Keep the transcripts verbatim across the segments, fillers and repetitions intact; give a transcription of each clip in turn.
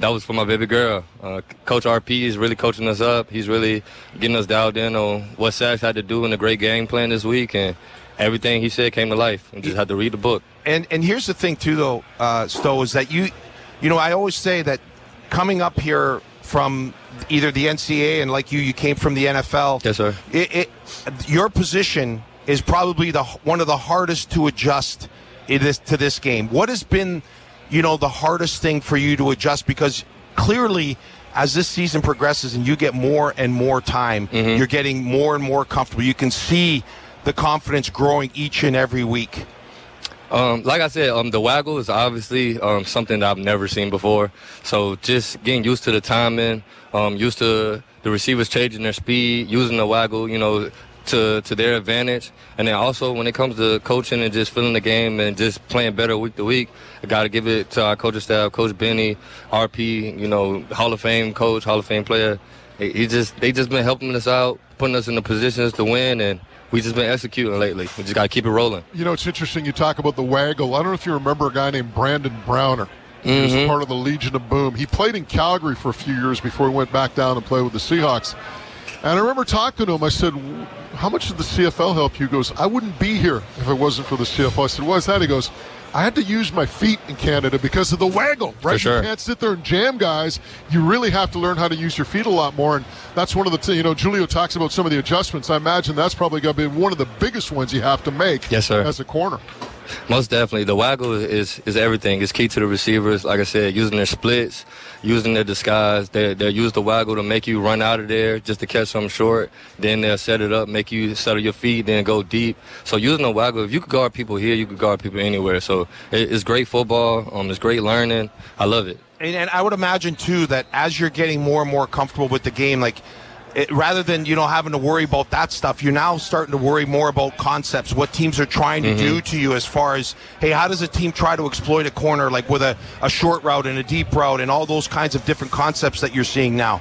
that was for my baby girl. Uh, Coach R P is really coaching us up. He's really getting us dialed in on what Sags had to do in a great game plan this week, and everything he said came to life. And just had to read the book. And and here's the thing too, though, uh, Stowe, is that you, you know, I always say that coming up here from either the N C A A and like you, you came from the N F L. Yes, sir. It, it, your position is probably the one of the hardest to adjust in this, to this game. What has been, you know, the hardest thing for you to adjust? Because clearly, as this season progresses and you get more and more time, mm-hmm. you're getting more and more comfortable. You can see the confidence growing each and every week. Um, like I said, um, the waggle is obviously um, something that I've never seen before. So just getting used to the timing, um, used to the receivers changing their speed, using the waggle, you know, to to their advantage. And then also when it comes to coaching and just feeling the game and just playing better week to week, I got to give it to our coaching staff, Coach Benny, R P, you know, Hall of Fame coach, Hall of Fame player. He just they just been helping us out, putting us in the positions to win, and we just been executing lately. We just got to keep it rolling. You know, it's interesting you talk about the waggle. I don't know if you remember a guy named Brandon Browner. He mm-hmm. was part of the Legion of Boom. He played in Calgary for a few years before he went back down and played with the Seahawks. And I remember talking to him. I said, how much did the C F L help you? He goes, I wouldn't be here if it wasn't for the C F L. I said, why is that? He goes, I had to use my feet in Canada because of the waggle, right? For sure. You can't sit there and jam guys. You really have to learn how to use your feet a lot more. And that's one of the things, you know, Julio talks about some of the adjustments. I imagine that's probably going to be one of the biggest ones you have to make yes, sir. as a corner. Most definitely. The waggle is, is everything. It's key to the receivers. Like I said, using their splits, using their disguise. They, they'll use the waggle to make you run out of there just to catch something short. Then they'll set it up, make you settle your feet, then go deep. So using the waggle, if you could guard people here, you could guard people anywhere. So it, it's great football. Um, it's great learning. I love it. And, and I would imagine, too, that as you're getting more and more comfortable with the game, like, It, rather than, you know, having to worry about that stuff, you're now starting to worry more about concepts, what teams are trying to mm-hmm. do to you as far as, hey, how does a team try to exploit a corner, like with a, a short route and a deep route and all those kinds of different concepts that you're seeing now?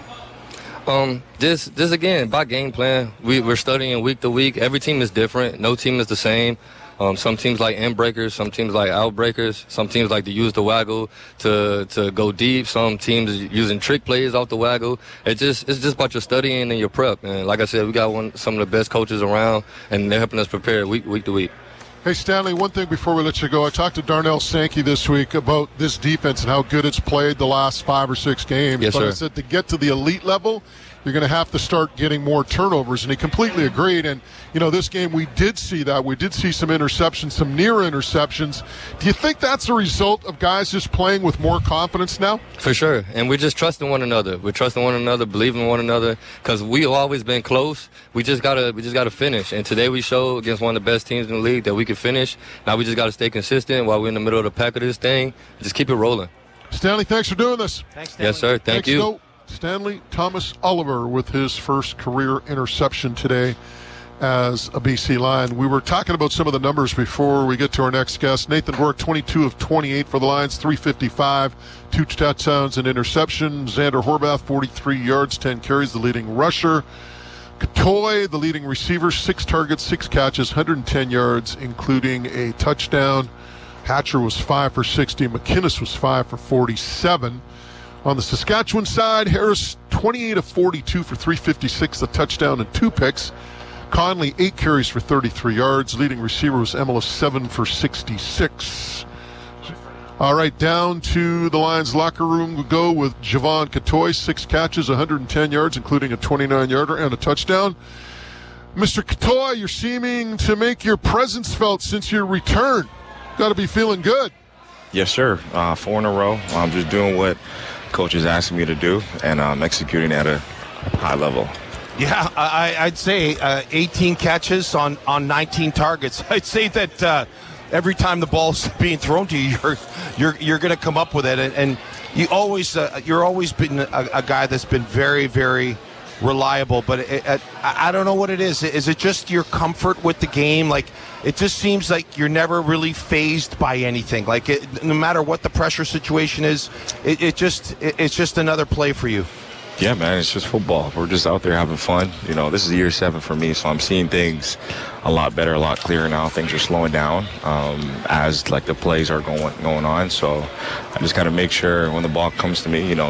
Um, this, this again, by game plan, we, we're studying week to week. Every team is different. No team is the same. Um, some teams like in breakers, some teams like out breakers, some teams like to use the waggle to to go deep. Some teams using trick plays off the waggle. It just it's just about your studying and your prep. And like I said, we got one some of the best coaches around, and they're helping us prepare week week to week. Hey, Stanley, one thing before we let you go. I talked to Darnell Sankey this week about this defense and how good it's played the last five or six games. Yes, but sir. I said to get to the elite level, you're going to have to start getting more turnovers, and he completely agreed. And, you know, this game we did see that. We did see some interceptions, some near interceptions. Do you think that's a result of guys just playing with more confidence now? For sure. And we're just trusting one another. We're trusting one another, believing in one another, because we've always been close. We just gotta we just gotta finish. And today we showed against one of the best teams in the league that we can finish. Now we just gotta stay consistent while we're in the middle of the pack of this thing. Just keep it rolling. Stanley, thanks for doing this. Thanks, Stanley. Yes, sir. Thank thanks, you. Stowe. Stanley Thomas Oliver with his first career interception today as a B C Lion. We were talking about some of the numbers before we get to our next guest. Nathan Rourke, twenty-two of twenty-eight for the Lions, three fifty-five, two touchdowns and interception. Xander Horvath, forty-three yards, ten carries, the leading rusher. Katoy, the leading receiver, six targets, six catches, one hundred ten yards, including a touchdown. Hatcher was five for sixty. McInnes was five for forty-seven. On the Saskatchewan side, Harris, twenty-eight of forty-two for three fifty-six, a touchdown and two picks. Conley, eight carries for thirty-three yards. Leading receiver was Emilus, seven for sixty-six. All right, down to the Lions locker room we go with Javon Katoy, six catches, one hundred ten yards, including a twenty-nine-yarder and a touchdown. Mister Katoy, you're seeming to make your presence felt since your return. Got to be feeling good. Yes, sir. Uh, four in a row. I'm just doing what coach is asking me to do, and I'm executing at a high level. Yeah, I, I'd say uh, eighteen catches on, on nineteen targets. I'd say that uh, every time the ball's being thrown to you, you're you're you're going to come up with it, and, and you always uh, you're always been a, a guy that's been very very reliable. But it, it, I don't know what it is. Is it just your comfort with the game? Like, it just seems like you're never really fazed by anything. Like, it, no matter what the pressure situation is, it, it just it, it's just another play for you. Yeah, man, it's just football. We're just out there having fun. You know, this is year seven for me, so I'm seeing things a lot better, a lot clearer now. Things are slowing down um, as, like, the plays are going going on. So I just got to make sure when the ball comes to me, you know,